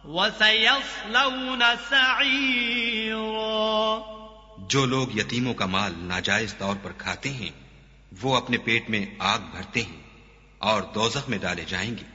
वसयस्लौन सईरा। जो लोग यतीमों का माल नाजायज तौर पर खाते हैं वो अपने पेट में आग भरते हैं और दोज़ख में डाले जाएंगे।